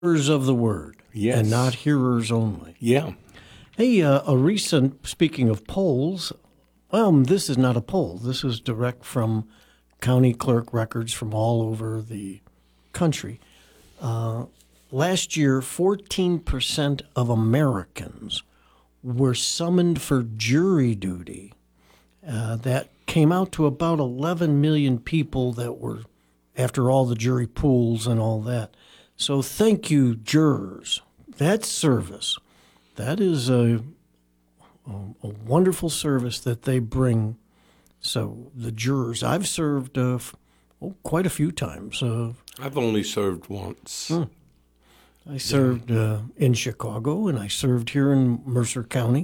Hearers of the word, Yes. and not hearers only. Yeah. Hey, a recent, speaking of polls, this is not a poll. This is direct from county clerk records from all over the country. Last year, 14% of Americans were summoned for jury duty. That came out to about 11 million people that were, after all the jury pools and all that. So thank you, jurors. That's service. That is a wonderful service that they bring. So the jurors, I've served quite a few times. I've only served once. I served in Chicago, and I served here in Mercer County,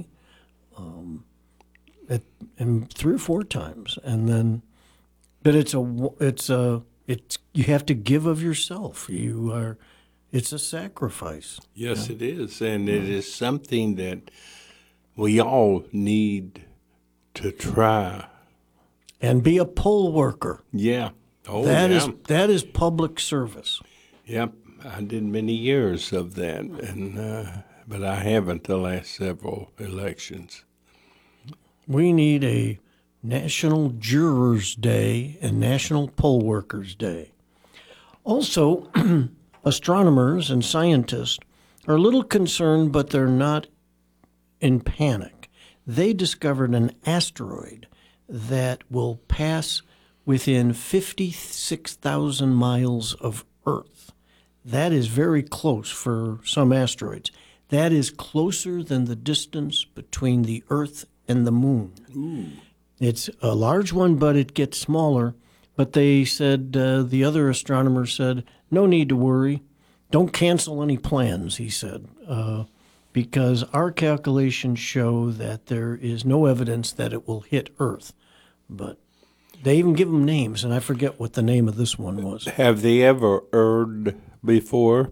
and 3 or 4 times. And then, but it's you have to give of yourself. It's a sacrifice. Yes, it is. And it is something that we all need to try. And be a poll worker. Yeah. Oh, That is public service. Yep. I did many years of that, and but I haven't the last several elections. We need a National Jurors Day and National Poll Workers Day. Also, astronomers and scientists are a little concerned, but they're not in panic. They discovered an asteroid that will pass within 56,000 miles of Earth. That is very close for some asteroids. That is closer than the distance between the Earth and the Moon. Ooh. It's a large one, but it gets smaller. But they said, the other astronomer said, no need to worry. Don't cancel any plans, he said, because our calculations show that there is no evidence that it will hit Earth. But they even give them names, and I forget what the name of this one was. Have they ever erred before?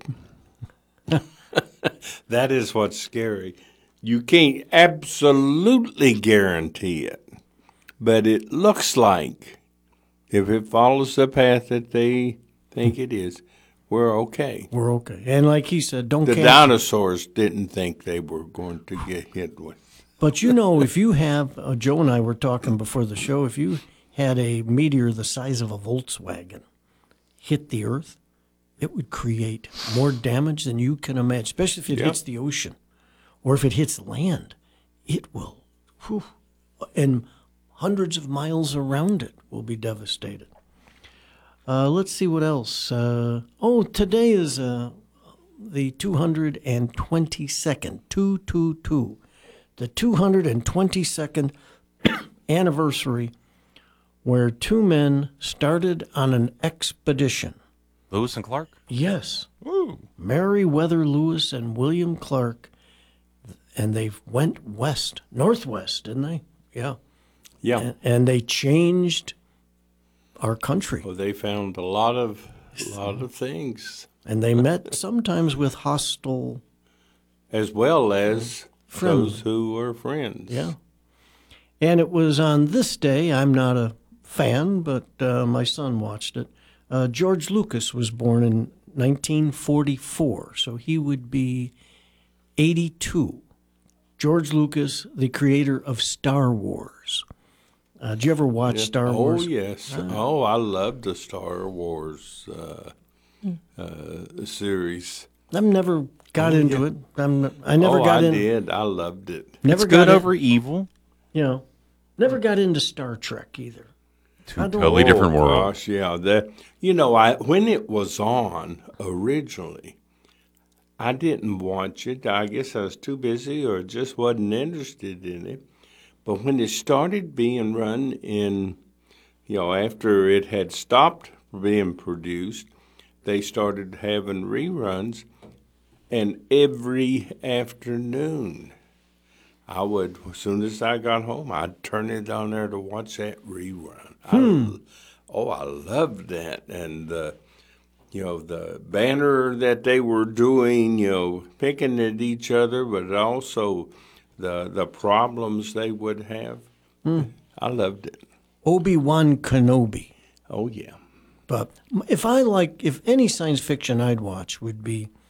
That is what's scary. You can't absolutely guarantee it, but it looks like if it follows the path that they think it is, we're okay. We're okay. And like he said, don't The cancel. dinosaurs didn't think they were going to get hit with. But if you have, Joe and I were talking before the show, if you had a meteor the size of a Volkswagen hit the Earth, it would create more damage than you can imagine, especially if it hits the ocean or if it hits land. It will, and hundreds of miles around it will be devastated. Let's see what else. Today is the 222nd, 222, the 222nd anniversary where 2 men started on an expedition. Lewis and Clark? Yes. Ooh. Meriwether Lewis and William Clark, and they went northwest, didn't they? Yeah. Yeah. And they changed our country. Well, they found a lot of things, And they met sometimes with hostile, as well as friends. those who were friends. Yeah. And it was on this day, I'm not a fan, but my son watched it. George Lucas was born in 1944, so he would be 82. George Lucas, the creator of Star Wars. Did you ever watch Star Wars? Oh, yes. I loved the Star Wars series. I've never got into it. I never got in. I did. I loved it. Never It's got good over evil. Never got into Star Trek either. Two totally different worlds. Gosh, yeah. When it was on originally, I didn't watch it. I guess I was too busy or just wasn't interested in it. But when it started being run after it had stopped being produced, they started having reruns, and every afternoon, I would, as soon as I got home, I'd turn it on there to watch that rerun. I loved that, and the banner that they were doing, picking at each other, but also the problems they would have. I loved it. Obi-Wan Kenobi. Oh, yeah. But if any science fiction I'd watch would be